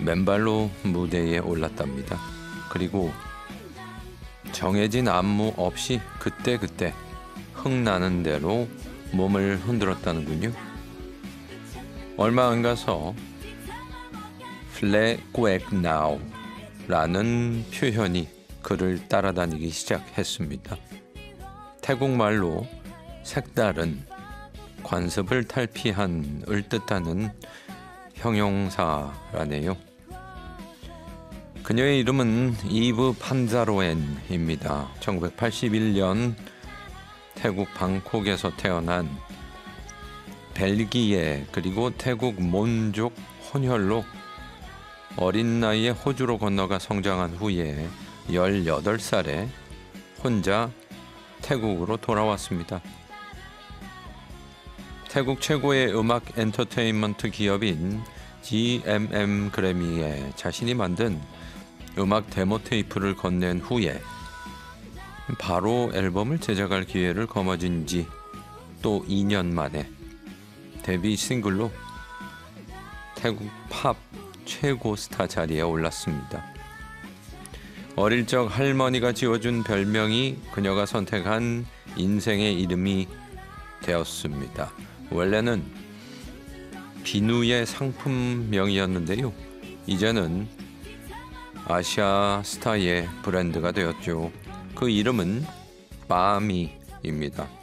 맨발로 무대에 올랐답니다. 그리고 정해진 안무 없이 그때그때 흥나는 대로 몸을 흔들었다는군요. 얼마 안 가서 플레quek now 라는 표현이 그를 따라다니기 시작했습니다. 태국말로 색다른, 관습을 탈피한을 뜻하는 형용사라네요. 그녀의 이름은 이브 판자로엔입니다. 1981년 태국 방콕에서 태어난 벨기에 그리고 태국 몬족 혼혈로 어린 나이에 호주로 건너가 성장한 후에 18살에 혼자 태국으로 돌아왔습니다. 태국 최고의 음악 엔터테인먼트 기업인 GMM 그래미에 자신이 만든 음악 데모 테이프를 건넨 후에 바로 앨범을 제작할 기회를 거머쥔 지 또 2년 만에 데뷔 싱글로 태국 팝 최고 스타 자리에 올랐습니다. 어릴 적 할머니가 지어준 별명이 그녀가 선택한 인생의 이름이 되었습니다. 원래는 비누의 상품명이었는데요. 이제는 아시아 스타의 브랜드가 되었죠. 그 이름은 바미입니다.